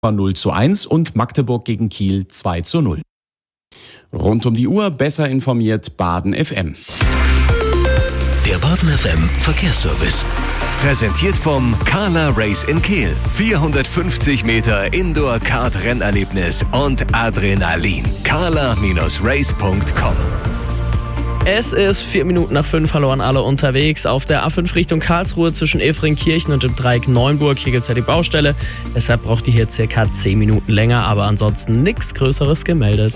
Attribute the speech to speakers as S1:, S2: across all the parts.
S1: 0:1 und Magdeburg gegen Kiel 2:0. Rund um die Uhr besser informiert Baden FM.
S2: Der Baden FM Verkehrsservice. Präsentiert vom Carla Race in Kehl. 450 Meter Indoor-Kart-Rennerlebnis und Adrenalin. carla-race.com.
S3: Es ist 5:04. Hallo an alle unterwegs. Auf der A5 Richtung Karlsruhe zwischen Efringkirchen und dem Dreieck Neunburg. Hier gibt es ja die Baustelle. Deshalb braucht ihr hier circa 10 Minuten länger. Aber ansonsten nichts Größeres gemeldet.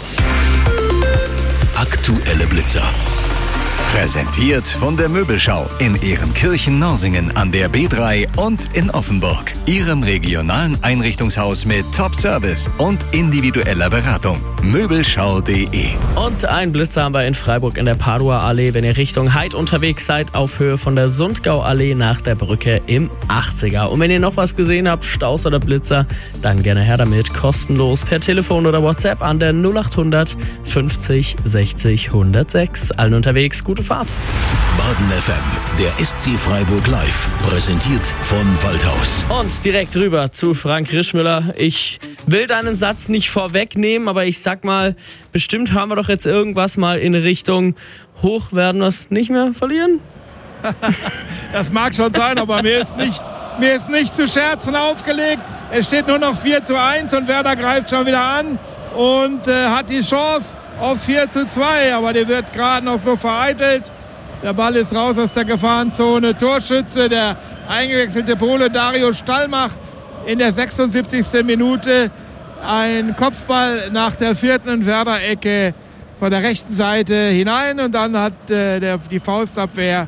S2: Aktuelle Blitzer. Präsentiert von der Möbelschau in Ehrenkirchen-Norsingen an der B3 und in Offenburg. Ihrem regionalen Einrichtungshaus mit Top-Service und individueller Beratung. Möbelschau.de.
S3: Und ein Blitzer haben wir in Freiburg in der Padua-Allee. Wenn ihr Richtung Heid unterwegs seid, auf Höhe von der Sundgau-Allee nach der Brücke im 80er. Und wenn ihr noch was gesehen habt, Staus oder Blitzer, dann gerne her damit. Kostenlos per Telefon oder WhatsApp an der 0800 50 60 106. Allen unterwegs, gute Fahrt.
S2: Baden FM, der SC Freiburg Live, präsentiert von Waldhaus.
S3: Und direkt rüber zu Frank Rischmüller. Ich will deinen Satz nicht vorwegnehmen, aber ich sag mal, bestimmt hören wir doch jetzt irgendwas mal in Richtung hoch, werden wir es nicht mehr verlieren?
S4: Das mag schon sein, aber mir ist nicht zu Scherzen aufgelegt. Es steht nur noch 4:1 und Werder greift schon wieder an und hat die Chance aufs 4:2, aber die wird gerade noch so vereitelt. Der Ball ist raus aus der Gefahrenzone. Torschütze, der eingewechselte Pole Dario Stallmach in der 76. Minute. Ein Kopfball nach der 4. Werder-Ecke von der rechten Seite hinein und dann hat die Faustabwehr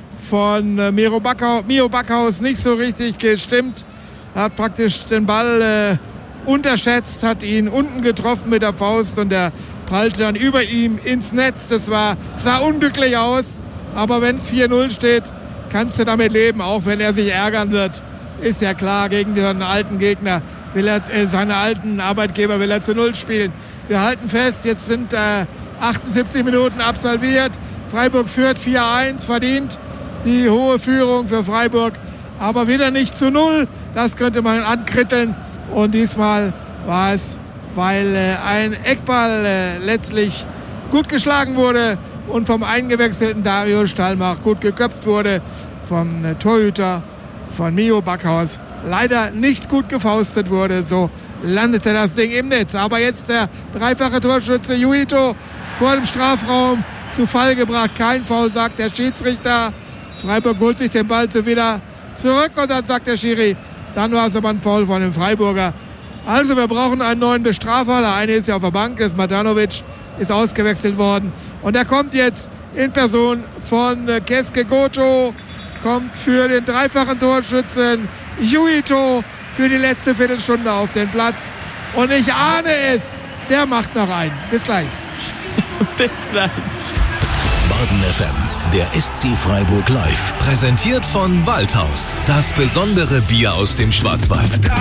S4: von Mio Backhaus nicht so richtig gestimmt. Hat praktisch den Ball unterschätzt, hat ihn unten getroffen mit der Faust und der prallte dann über ihm ins Netz. Das sah unglücklich aus, aber wenn es 4:0 steht, kannst du damit leben, auch wenn er sich ärgern wird. Ist ja klar, gegen seinen alten Gegner seine alten Arbeitgeber will er zu 0 spielen. Wir halten fest, jetzt sind 78 Minuten absolviert. Freiburg führt 4:1, verdient die hohe Führung für Freiburg, aber wieder nicht zu 0. Das könnte man ankritteln und diesmal war es, weil ein Eckball letztlich gut geschlagen wurde und vom eingewechselten Dario Stallmach gut geköpft wurde, vom Torhüter von Mio Backhaus leider nicht gut gefaustet wurde. So landete das Ding im Netz. Aber jetzt der dreifache Torschütze Juito vor dem Strafraum zu Fall gebracht. Kein Foul, sagt der Schiedsrichter. Freiburg holt sich den Ball wieder zurück und dann sagt der Schiri, dann war es aber ein Foul von dem Freiburger. Also wir brauchen einen neuen Bestrafer. Der eine ist ja auf der Bank, das ist Matanovic, ist ausgewechselt worden. Und er kommt jetzt in Person von Keske Goto, kommt für den dreifachen Torschützen Juito für die letzte Viertelstunde auf den Platz. Und ich ahne es, der macht noch einen. Bis gleich.
S3: Bis gleich.
S2: Baden FM, der SC Freiburg Live, präsentiert von Waldhaus. Das besondere Bier aus dem Schwarzwald.